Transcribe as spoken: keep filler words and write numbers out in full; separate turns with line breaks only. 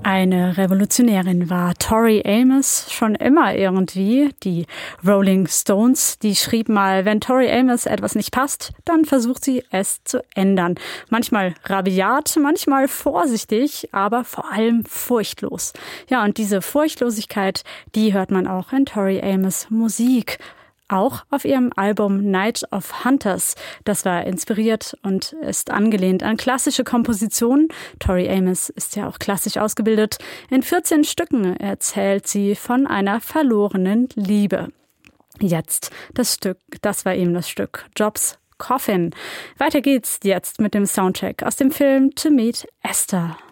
Eine Revolutionärin war Tori Amos schon immer irgendwie. Die Rolling Stones, die schrieb mal, wenn Tori Amos etwas nicht passt, dann versucht sie es zu ändern. Manchmal rabiat, manchmal vorsichtig, aber vor allem furchtlos. Ja, und diese Furchtlosigkeit, die hört man auch in Tori Amos Musik. Auch auf ihrem Album Night of Hunters. Das war inspiriert und ist angelehnt an klassische Kompositionen. Tori Amos ist ja auch klassisch ausgebildet. In vierzehn Stücken erzählt sie von einer verlorenen Liebe. Jetzt das Stück, das war eben das Stück Job's Coffin. Weiter geht's jetzt mit dem Soundtrack aus dem Film To Meet Esther.